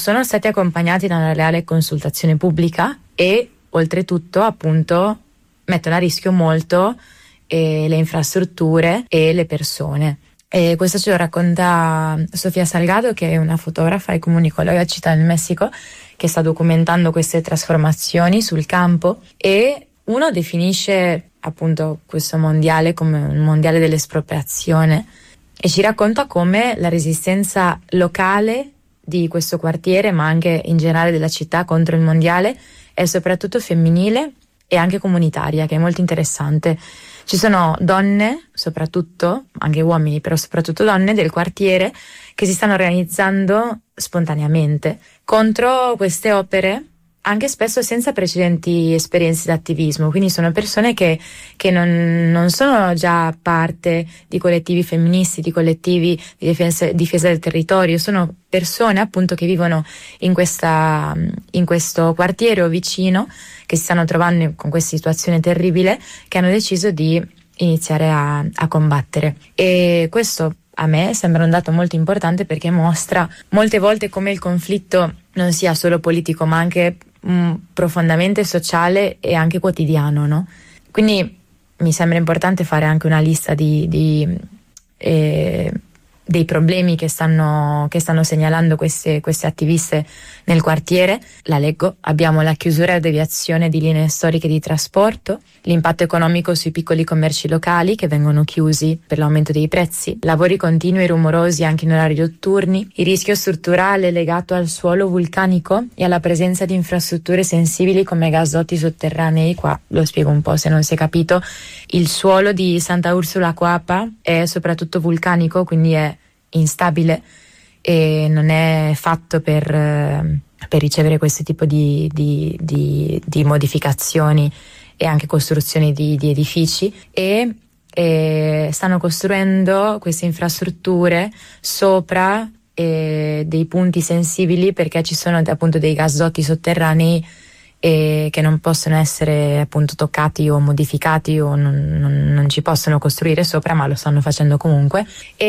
sono stati accompagnati da una reale consultazione pubblica e oltretutto appunto mettono a rischio molto le infrastrutture e le persone. E questo ce lo racconta Sofia Salgado, che è una fotografa e comunicologa a Città del Messico, che sta documentando queste trasformazioni sul campo, e uno definisce appunto questo mondiale come un mondiale dell'espropriazione e ci racconta come la resistenza locale di questo quartiere, ma anche in generale della città, contro il mondiale è soprattutto femminile e anche comunitaria, che è molto interessante. Ci sono donne, soprattutto, anche uomini, però soprattutto donne del quartiere, che si stanno organizzando spontaneamente contro queste opere, anche spesso senza precedenti esperienze di attivismo. Quindi sono persone che non sono già parte di collettivi femministi, di collettivi di difesa del territorio, sono persone appunto che vivono in questo quartiere o vicino, che si stanno trovando con questa situazione terribile, che hanno deciso di iniziare a combattere. E questo a me sembra un dato molto importante, perché mostra molte volte come il conflitto non sia solo politico, ma anche profondamente sociale e anche quotidiano, no? Quindi mi sembra importante fare anche una lista dei problemi che stanno segnalando queste attiviste nel quartiere. La leggo: abbiamo la chiusura e deviazione di linee storiche di trasporto, l'impatto economico sui piccoli commerci locali che vengono chiusi per l'aumento dei prezzi, lavori continui e rumorosi anche in orari notturni, il rischio strutturale legato al suolo vulcanico e alla presenza di infrastrutture sensibili come gasdotti sotterranei. Qua lo spiego un po' se non si è capito. Il suolo di Santa Ursula Coapa è soprattutto vulcanico, quindi è instabile e non è fatto per ricevere questo tipo di modificazioni e anche costruzioni di edifici, e stanno costruendo queste infrastrutture sopra dei punti sensibili, perché ci sono appunto dei gasdotti sotterranei che non possono essere appunto toccati o modificati, o non ci possono costruire sopra, ma lo stanno facendo comunque.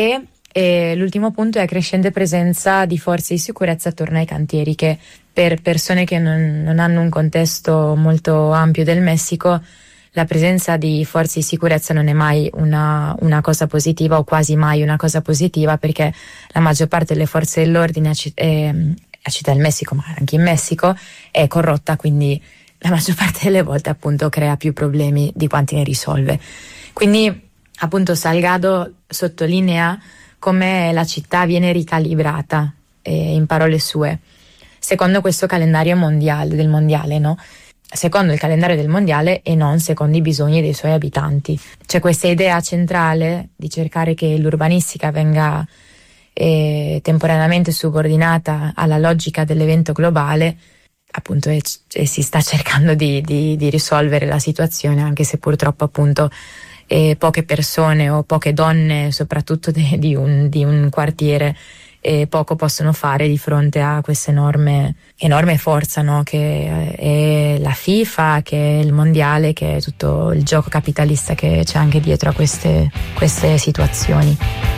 E l'ultimo punto è la crescente presenza di forze di sicurezza attorno ai cantieri, che per persone che non hanno un contesto molto ampio del Messico, la presenza di forze di sicurezza non è mai una cosa positiva, o quasi mai una cosa positiva, perché la maggior parte delle forze dell'ordine a Città del Messico, ma anche in Messico, è corrotta, quindi la maggior parte delle volte appunto crea più problemi di quanti ne risolve. Quindi appunto Salgado sottolinea come la città viene ricalibrata, in parole sue, secondo questo calendario del mondiale, no? Secondo il calendario del mondiale e non secondo i bisogni dei suoi abitanti. C'è questa idea centrale di cercare che l'urbanistica venga temporaneamente subordinata alla logica dell'evento globale, appunto, e si sta cercando di risolvere la situazione, anche se purtroppo appunto poche persone o poche donne, soprattutto di un quartiere, poco possono fare di fronte a questa enorme forza, no? Che è la FIFA, che è il mondiale, che è tutto il gioco capitalista che c'è anche dietro a queste situazioni.